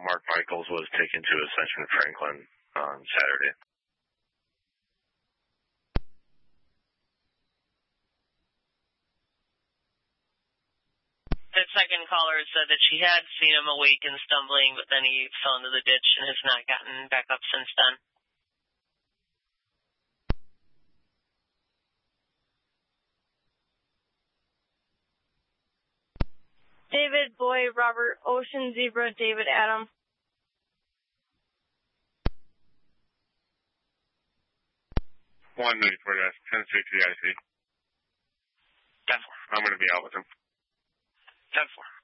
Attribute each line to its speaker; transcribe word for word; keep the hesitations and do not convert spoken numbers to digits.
Speaker 1: Mark Michaels was taken to Ascension Franklin on Saturday.
Speaker 2: The second caller said that she had seen him awake and stumbling, but then he fell into the ditch and has not gotten back up since then.
Speaker 3: David, Boy, Robert, Ocean, Zebra, David, Adam.
Speaker 1: One ninety-four dash ten sixty I C.
Speaker 4: ten four.
Speaker 1: I'm going to be out with him.
Speaker 4: ten four.